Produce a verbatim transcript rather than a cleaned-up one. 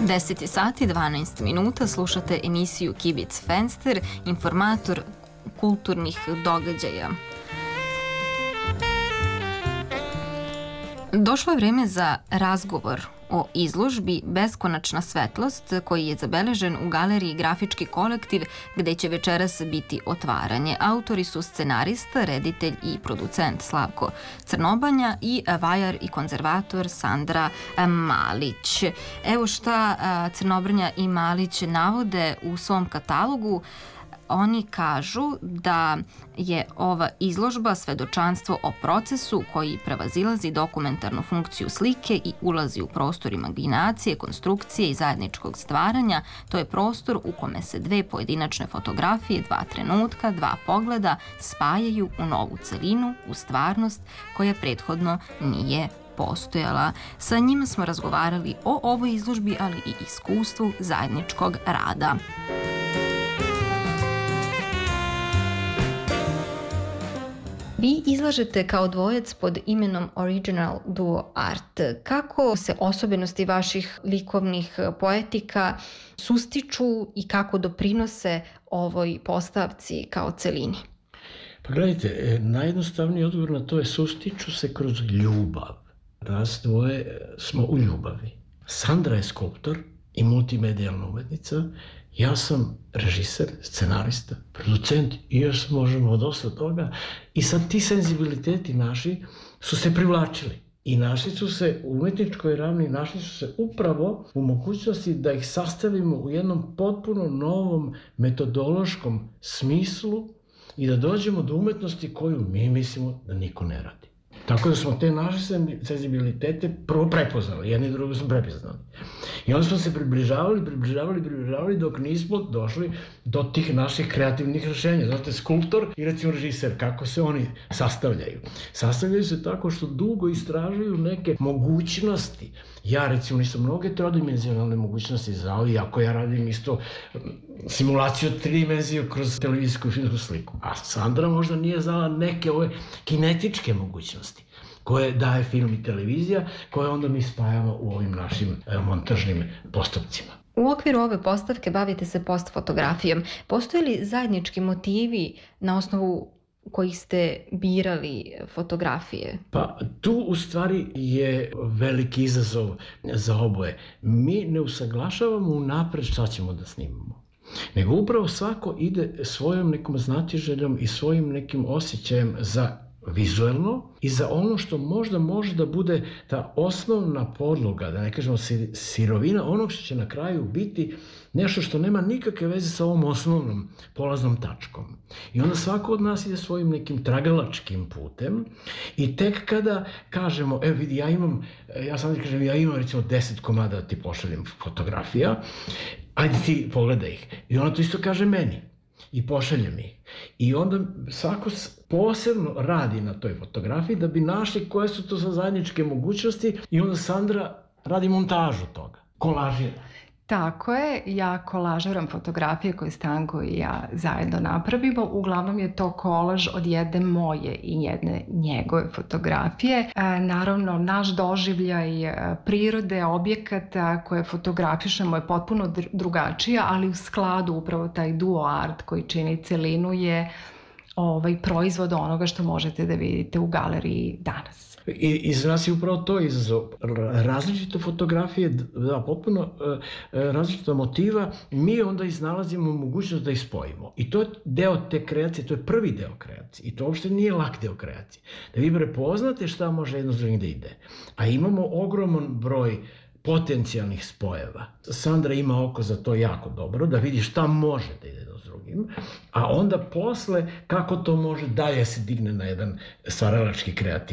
deset sati dvanaest minuta slušate emisiju Kibic Fenster, informator kulturnih događaja. Došlo je vreme za razgovor o izložbi Beskonačna svetlost koji je zabeležen u galeriji Grafički kolektiv gde će večeras biti otvaranje. Autori su scenarista, reditelj i producent Slavko Crnobanja i vajar i konzervator Sandra Malić. Evo šta Crnobanja i Malić navode u svom katalogu. Oni kažu da je ova izložba svedočanstvo o procesu koji prevazilazi dokumentarnu funkciju slike i ulazi u prostor imaginacije, konstrukcije i zajedničkog stvaranja. To je prostor u kome se dve pojedinačne fotografije, dva trenutka, dva pogleda spajaju u novu celinu, u stvarnost koja prethodno nije postojala. Sa njima smo razgovarali o ovoj izložbi, ali i iskustvu zajedničkog rada. Vi izlažete kao dvojac pod imenom Original Duo Art. Kako se osobenosti vaših likovnih poetika sustiču i kako doprinose ovoj postavci kao celini? Pa gledajte, najjednostavniji odgovor na to je sustiču se kroz ljubav. Nas dvoje smo u ljubavi. Sandra je skulptor i multimedijalna umetnica. Ja sam režiser, scenarista, producent i još možemo dosta toga. I sad ti senzibiliteti naši su se privlačili. I našli su se u umetničkoj ravni, našli su se upravo u mogućnosti da ih sastavimo u jednom potpuno novom metodološkom smislu i da dođemo do umetnosti koju mi mislimo da niko ne radi. Tako da smo te naše senzibilitete prvo prepoznali, jedni i drugi smo prepoznali. I onda smo se približavali, približavali, približavali dok nismo došli do tih naših kreativnih rešenja. Znate, skulptor i recimo režiser, kako se oni sastavljaju? Sastavljaju se tako što dugo istražuju neke mogućnosti. Ja recimo nisam mnoge trodimenzionalne mogućnosti znao, iako ja radim isto simulaciju od tri dimenzije kroz televizijsku i filmsku sliku. A Sandra možda nije znala neke ove kinetičke mogućnosti koje daje film i televizija, koje onda mi spajamo u ovim našim montažnim postupcima. U okviru ove postavke bavite se postfotografijom. Postoje li zajednički motivi na osnovu kojih ste birali fotografije? Pa tu u stvari je veliki izazov za oboje. Mi ne usaglašavamo unapred šta ćemo da snimamo, nego upravo svako ide svojom nekom znatiželjom i svojim nekim osjećajem za vizuelno i za ono što možda može da bude ta osnovna podloga, da ne kažemo sirovina, onog što će na kraju biti nešto što nema nikakve veze sa ovom osnovnom polaznom tačkom. I onda svako od nas ide svojim nekim tragalačkim putem i tek kada kažemo, evo vidi, ja imam, ja sam ti kažem, ja imam recimo deset komada da ti pošaljem fotografija, ajde ti pogledaj ih. I ona to isto kaže meni. I pošalje mi. I onda svako posebno radi na toj fotografiji da bi našli koje su to za zajedničke mogućnosti i onda Sandra radi montažu toga, kolažira. Tako je, ja kolažiram fotografije koje Stanko i ja zajedno napravimo. Uglavnom je to kolaž od jedne moje i jedne njegove fotografije. E, naravno, naš doživljaj prirode, objekata koje fotografišemo je potpuno drugačija, ali u skladu upravo taj duo art koji čini celinu je ovaj proizvod onoga što možete da vidite u galeriji danas. I, i za nas je upravo to izazov. Različite fotografije, da, potpuno uh, različita motiva, mi onda iznalazimo mogućnost da ih spojimo. I to je deo te kreacije, to je prvi deo kreacije. I to uopšte nije lak deo kreacije. Da vi prepoznate šta može jedno s drugim da ide. A imamo ogroman broj potencijalnih spojeva. Sandra ima oko za to jako dobro, da vidi šta može da ide s drugim, a onda posle kako to može dalje se digne na jedan stvaralački kreativ.